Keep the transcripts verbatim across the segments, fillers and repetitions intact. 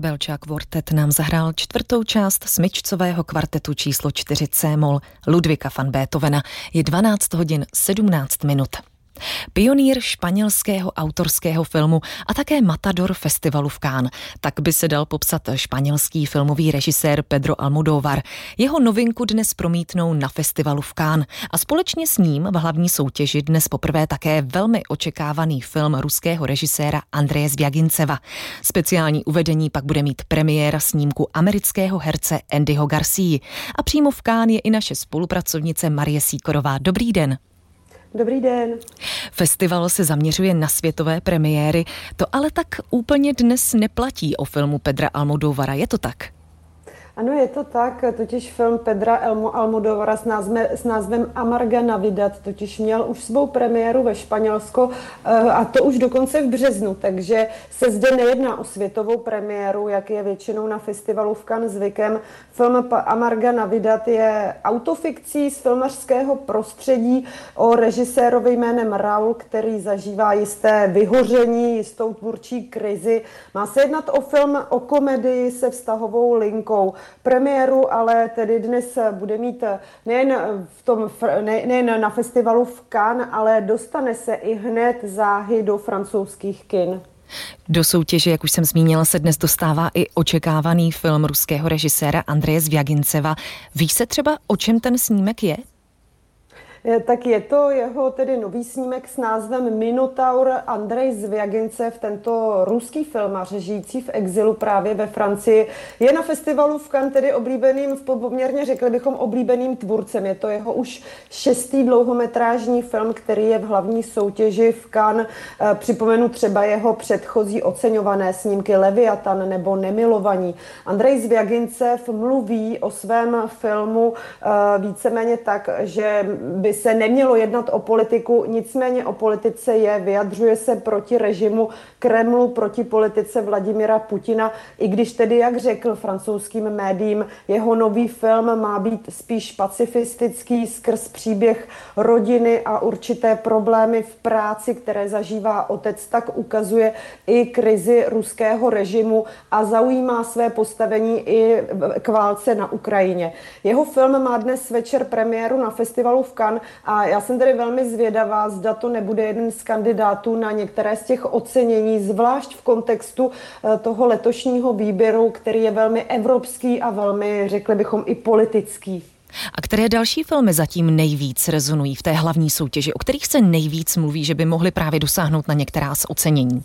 Belčák Quartet nám zahrál čtvrtou část smyčcového kvartetu číslo čtyři C-moll Ludvíka van Beethovena. Je dvanáct hodin sedmnáct minut. Pionýr španělského autorského filmu a také matador festivalu v Cannes. Tak by se dal popsat španělský filmový režisér Pedro Almodóvar. Jeho novinku dnes promítnou na festivalu v Cannes a společně s ním v hlavní soutěži dnes poprvé také velmi očekávaný film ruského režiséra Andreje Zvěginceva. Speciální uvedení pak bude mít premiéra snímku amerického herce Andyho Garcii. A přímo v Cannes je i naše spolupracovnice Marie Síkorová. Dobrý den. Dobrý den. Festival se zaměřuje na světové premiéry, to ale tak úplně dnes neplatí o filmu Pedra Almodóvara, je to tak? Ano, je to tak, totiž film Pedra Almodóvara s názvem, s názvem Amarga Navidad totiž měl už svou premiéru ve Španělsku a to už dokonce v březnu, takže se zde nejedná o světovou premiéru, jak je většinou na festivalu v Cannes zvykem. Film Amarga Navidad je autofikcí z filmařského prostředí o režisérovi jménem Raúl, který zažívá jisté vyhoření, jistou tvůrčí krizi. Má se jednat o film o komedii se vztahovou linkou. Premiéru ale tedy dnes bude mít nejen, v tom, ne, nejen na festivalu v Cannes, ale dostane se i hned záhy do francouzských kin. Do soutěže, jak už jsem zmínila, se dnes dostává i očekávaný film ruského režiséra Andreje Zvěginceva. Ví se třeba, o čem ten snímek je? Tak je to jeho tedy nový snímek s názvem Minotaur. Andrej Zvěgincev, tento ruský filmař žijící v exilu právě ve Francii, je na festivalu v Cannes tedy oblíbeným, v poměrně řekli bychom oblíbeným tvůrcem. Je to jeho už šestý dlouhometrážní film, který je v hlavní soutěži v Cannes. Připomenu třeba jeho předchozí oceňované snímky Leviatan nebo Nemilovaní. Andrej Zvěgincev mluví o svém filmu víceméně tak, že by se nemělo jednat o politiku, nicméně o politice je, vyjadřuje se proti režimu Kremlu, proti politice Vladimira Putina, i když tedy, jak řekl francouzským médiím, jeho nový film má být spíš pacifistický skrz příběh rodiny a určité problémy v práci, které zažívá otec, tak ukazuje i krizi ruského režimu a zaujímá své postavení i k válce na Ukrajině. Jeho film má dnes večer premiéru na festivalu v Cannes a já jsem tedy velmi zvědavá, zda to nebude jeden z kandidátů na některé z těch ocenění, zvlášť v kontextu toho letošního výběru, který je velmi evropský a velmi, řekli bychom, i politický. A které další filmy zatím nejvíc rezonují v té hlavní soutěži, o kterých se nejvíc mluví, že by mohly právě dosáhnout na některá z ocenění?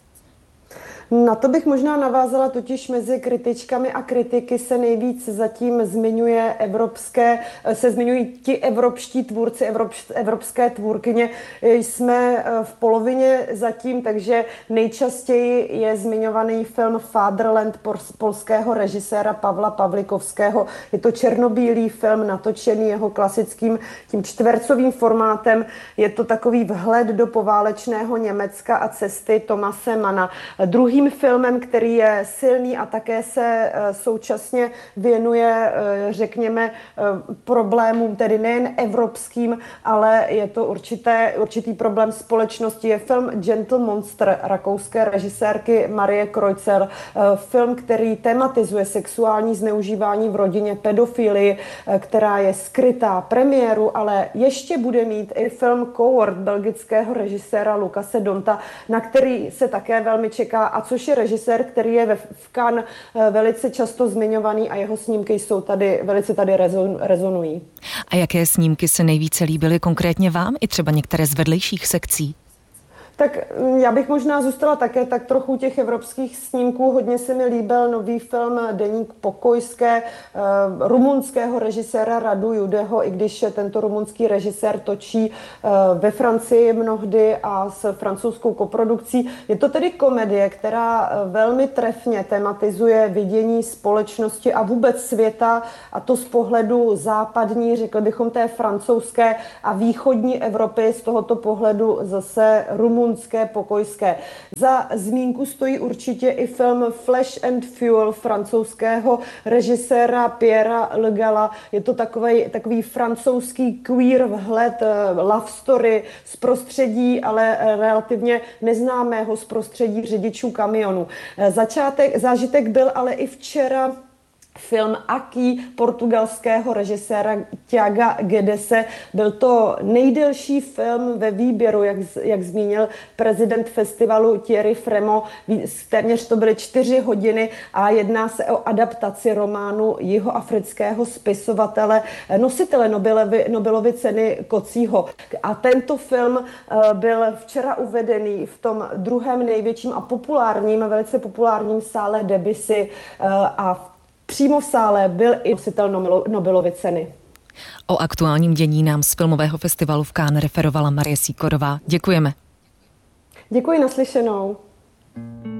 Na to bych možná navázala, totiž mezi kritičkami a kritiky se nejvíc zatím zmiňuje evropské, se zmiňují ti evropští tvůrci, evrop, evropské tvůrkyně. Jsme v polovině zatím, takže nejčastěji je zmiňovaný film Fatherland polského režiséra Pavla Pavlikovského. Je to černobílý film natočený jeho klasickým tím čtvercovým formátem. Je to takový vhled do poválečného Německa a cesty Thomase Manna. Druhý Druhým filmem, který je silný a také se současně věnuje, řekněme, problémům, tedy nejen evropským, ale je to určité, určitý problém společnosti, je film Gentle Monster rakouské režisérky Marie Kreutzer. Film, který tematizuje sexuální zneužívání v rodině, pedofilii, která je skrytá. Premiéru ale ještě bude mít i film Coward belgického režiséra Lucase Donta, na který se také velmi čeká, a což je režisér, který je ve, v Cannes velice často zmiňovaný a jeho snímky jsou tady, velice tady rezon, rezonují. A jaké snímky se nejvíce líbily konkrétně vám, i třeba některé z vedlejších sekcí? Tak já bych možná zůstala také tak trochu těch evropských snímků. Hodně se mi líbil nový film Deník pokojské uh, rumunského režiséra Radu Judeho, i když tento rumunský režisér točí uh, ve Francii mnohdy a s francouzskou koprodukcí. Je to tedy komedie, která velmi trefně tematizuje vidění společnosti a vůbec světa, a to z pohledu západní, řekli bychom té francouzské a východní Evropy, z tohoto pohledu zase rumunské rumunské pokojské. Za zmínku stojí určitě i film Flesh and Fuel francouzského režiséra Pierra Le Gala. Je to takový, takový francouzský queer vhled, love story z prostředí, ale relativně neznámého z prostředí řidičů kamionů. Začátek, zážitek byl ale i včera film Aqui portugalského režiséra Tiaga Guedese. Byl to nejdelší film ve výběru, jak, jak zmínil prezident festivalu Thierry Frémaux. Téměř to byly čtyři hodiny a jedná se o adaptaci románu jihoafrického spisovatele, nositele Nobelovy, Nobelovy ceny Kocího. A tento film byl včera uvedený v tom druhém největším a populárním, velice populárním sále Debussy a přímo v sále byl i nositel Nobelovy ceny. O aktuálním dění nám z filmového festivalu v Cannes referovala Marie Sýkorová. Děkujeme. Děkuji, naslyšenou.